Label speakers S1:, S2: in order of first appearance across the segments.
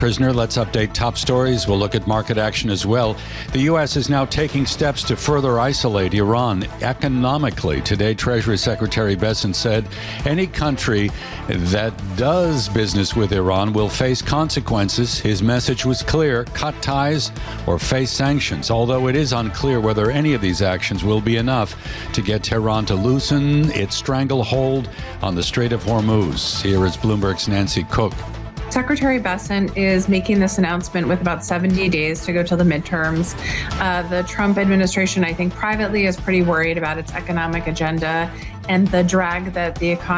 S1: Prisoner, let's update top stories. We'll look at market action as well. The U.S. is now taking steps to further isolate Iran economically. Today, Treasury Secretary Bessent said any country that does business with Iran will face consequences. His message was clear: cut ties or face sanctions, although it is unclear whether any of these actions will be enough to get Tehran to loosen its stranglehold on the Strait of Hormuz. Here is Bloomberg's Nancy Cook.
S2: Secretary Bessent is making this announcement with about 70 days to go till the midterms. The Trump administration, I think privately, is pretty worried about its economic agenda and the drag that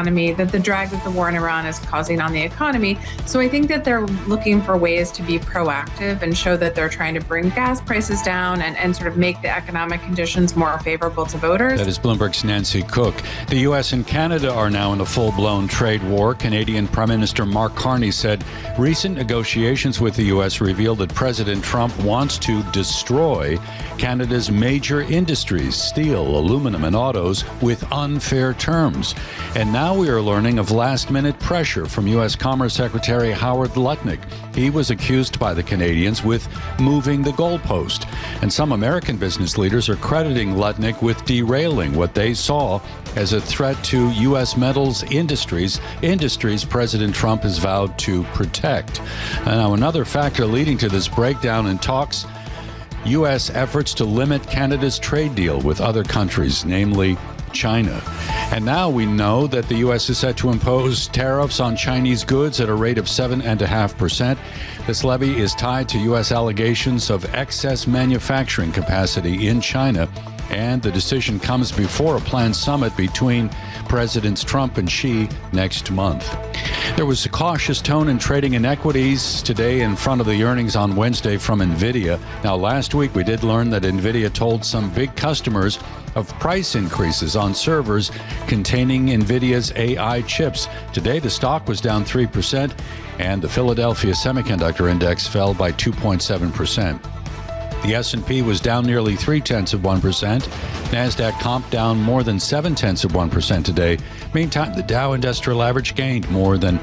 S2: the war in Iran is causing on the economy. So I think that they're looking for ways to be proactive and show that they're trying to bring gas prices down and sort of make the economic conditions more favorable to voters.
S1: That is Bloomberg's Nancy Cook. The U.S. and Canada are now in a full-blown trade war. Canadian Prime Minister Mark Carney said recent negotiations with the U.S. revealed that President Trump wants to destroy Canada's major industries, steel, aluminum, and autos, with unfair terms. And now we are learning of last-minute pressure from U.S. Commerce Secretary Howard Lutnick. He was accused by the Canadians with moving the goalpost. And some American business leaders are crediting Lutnick with derailing what they saw as a threat to U.S. metals industries President Trump has vowed to protect. Now, another factor leading to this breakdown in talks: U.S. efforts to limit Canada's trade deal with other countries, namely China. And now we know that the U.S. is set to impose tariffs on Chinese goods at a rate of 7.5%. This levy is tied to U.S. allegations of excess manufacturing capacity in China, and the decision comes before a planned summit between Presidents Trump and Xi next month. There was a cautious tone in trading in equities today in front of the earnings on Wednesday from NVIDIA. Now, last week we did learn that NVIDIA told some big customers of price increases on servers containing NVIDIA's AI chips. Today, the stock was down 3%, and the Philadelphia Semiconductor Index fell by 2.7%. The S&P was down nearly 0.3%. NASDAQ comp down more than 0.7% today. Meantime, the Dow Industrial Average gained more than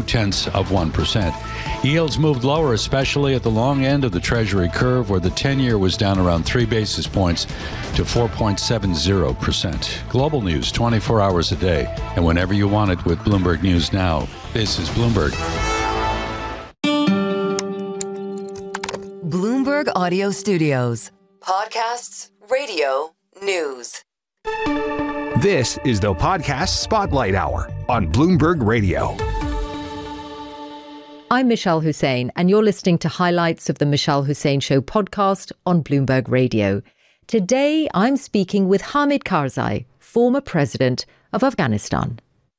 S1: 0.2%. Yields moved lower, especially at the long end of the Treasury curve, where the 10-year was down around 3 basis points to 4.70%. Global news 24 hours a day, and whenever you want it with Bloomberg News Now. This is Bloomberg.
S3: Bloomberg Audio Studios. Podcasts, radio, news.
S4: This is the Podcast Spotlight Hour on Bloomberg Radio.
S5: I'm Michelle Hussein, and you're listening to highlights of the Michelle Hussein Show podcast on Bloomberg Radio. Today, I'm speaking with Hamid Karzai, former president of Afghanistan.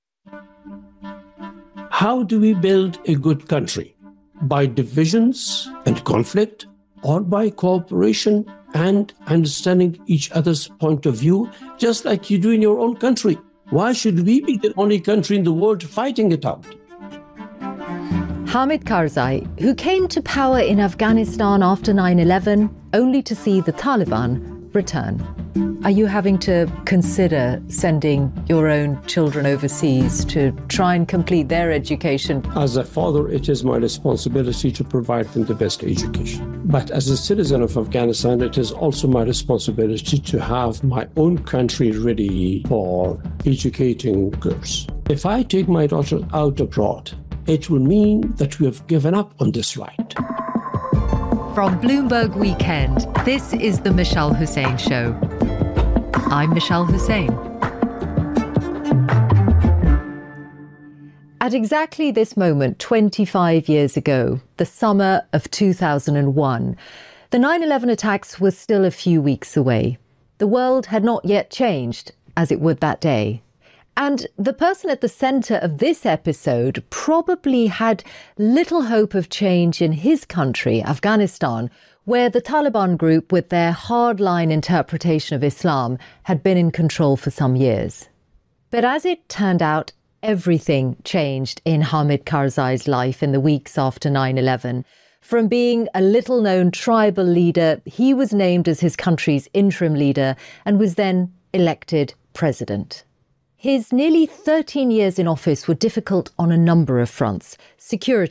S6: How do we build a good country? By divisions and conflict, or by cooperation and understanding each other's point of view, just like you do in your own country? Why should we be the only country in the world fighting it out?
S5: Hamid Karzai, who came to power in Afghanistan after 9/11, only to see the Taliban return. Are you having to consider sending your own children overseas to try and complete their education?
S6: As a father, it is my responsibility to provide them the best education. But as a citizen of Afghanistan, it is also my responsibility to have my own country ready for educating girls. If I take my daughter out abroad, it will mean that we have given up on this right.
S5: From Bloomberg Weekend, this is the Michelle Hussein Show. I'm Michelle Hussein. At exactly this moment, 25 years ago, the summer of 2001, the 9/11 attacks were still a few weeks away. The world had not yet changed as it would that day. And the person at the centre of this episode probably had little hope of change in his country, Afghanistan, where the Taliban group, with their hardline interpretation of Islam, had been in control for some years. But as it turned out, everything changed in Hamid Karzai's life in the weeks after 9/11. From being a little-known tribal leader, he was named as his country's interim leader and was then elected president. His nearly 13 years in office were difficult on a number of fronts: security,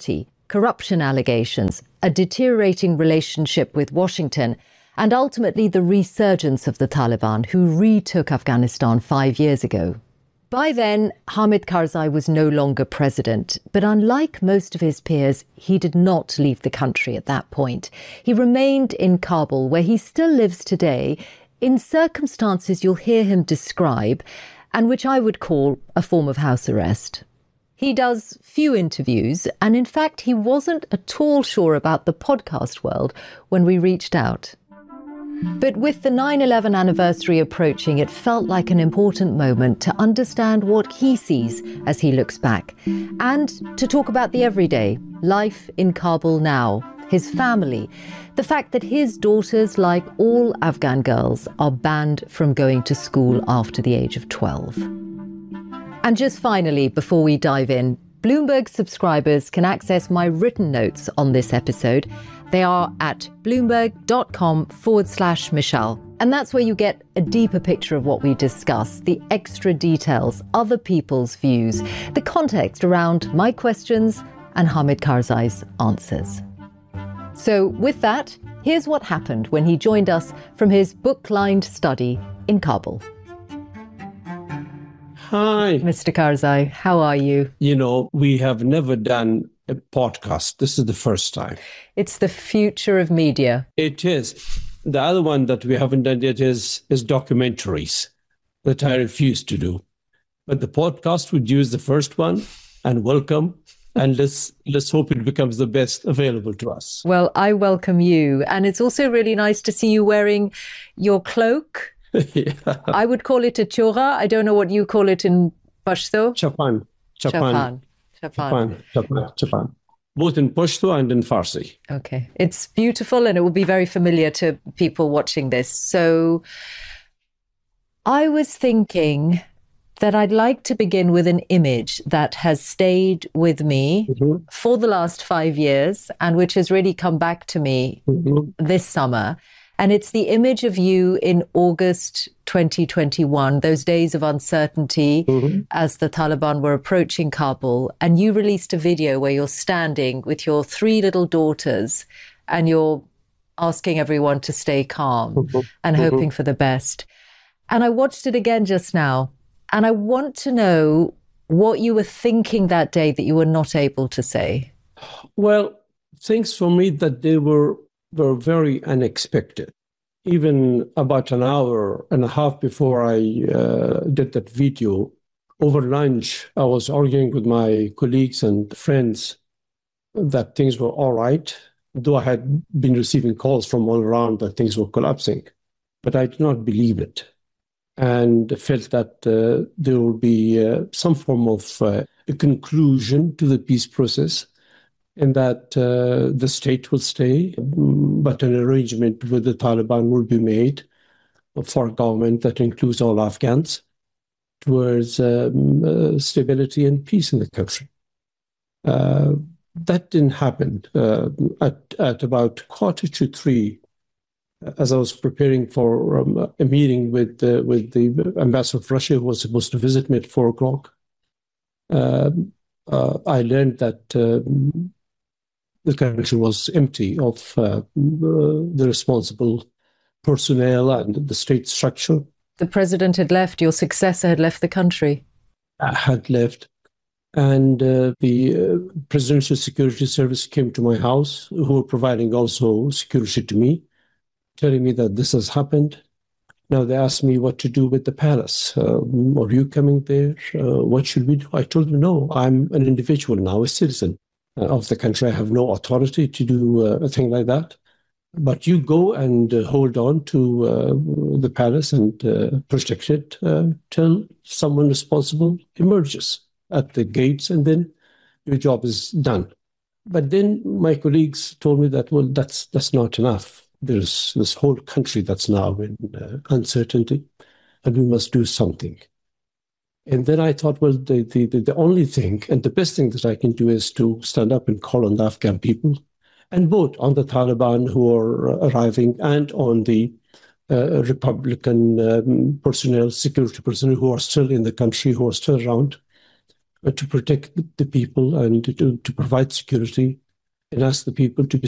S5: corruption allegations, a deteriorating relationship with Washington, and ultimately the resurgence of the Taliban, who retook Afghanistan 5 years ago. By then, Hamid Karzai was no longer president, but unlike most of his peers, he did not leave the country at that point. He remained in Kabul, where he still lives today, in circumstances you'll hear him describe, and which I would call a form of house arrest. He does few interviews, and in fact, he wasn't at all sure about the podcast world when we reached out. But with the 9/11 anniversary approaching, it felt like an important moment to understand what he sees as he looks back, and to talk about the everyday, life in Kabul now, his family, the fact that his daughters, like all Afghan girls, are banned from going to school after the age of 12. And just finally, before we dive in, Bloomberg subscribers can access my written notes on this episode. They are at bloomberg.com/Michelle. And that's where you get a deeper picture of what we discuss, the extra details, other people's views, the context around my questions and Hamid Karzai's answers. So with that, here's what happened when he joined us from his book-lined study in Kabul.
S6: Hi.
S5: Mr. Karzai, how are you?
S6: You know, we have never done a podcast. This is the first time.
S5: It's the future of media.
S6: It is. The other one that we haven't done yet is documentaries that I refuse to do. But the podcast would use the first one, and welcome. And let's hope it becomes the best available to us.
S5: Well, I welcome you. And it's also really nice to see you wearing your cloak.
S6: Yeah.
S5: I would call it a chora. I don't know what you call it in Pashto.
S6: Chapan. Both in Pashto and in Farsi.
S5: Okay. It's beautiful and it will be very familiar to people watching this. So I was thinking that I'd like to begin with an image that has stayed with me for the last 5 years and which has really come back to me this summer. And it's the image of you in August 2021, those days of uncertainty as the Taliban were approaching Kabul. And you released a video where you're standing with your 3 little daughters and you're asking everyone to stay calm and hoping for the best. And I watched it again just now. And I want to know what you were thinking that day that you were not able to say.
S6: Well, things for me that they were very unexpected. Even about an hour and a half before I did that video, over lunch, I was arguing with my colleagues and friends that things were all right, though I had been receiving calls from all around that things were collapsing. But I did not believe it and felt that there would be some form of a conclusion to the peace process, and that the state will stay, but an arrangement with the Taliban will be made for a government that includes all Afghans towards stability and peace in the country. That didn't happen. At about 2:45, as I was preparing for a meeting with the ambassador of Russia, who was supposed to visit me at 4:00, I learned that the country was empty of the responsible personnel and the state structure.
S5: The president had left, your successor had left the country.
S6: Had left. And the Presidential Security Service came to my house, who were providing also security to me, telling me that this has happened. Now they asked me what to do with the palace. Are you coming there? What should we do? I told them, no, I'm an individual now, a citizen of the country. I have no authority to do a thing like that. But you go and hold on to the palace and protect it till someone responsible emerges at the gates, and then your job is done. But then my colleagues told me that, well, that's not enough. There's this whole country that's now in uncertainty, and we must do something. And then I thought, well, the only thing and the best thing that I can do is to stand up and call on the Afghan people, and both on the Taliban who are arriving and on the Republican personnel, security personnel who are still in the country, who are still around, to protect the people and to provide security and ask the people to be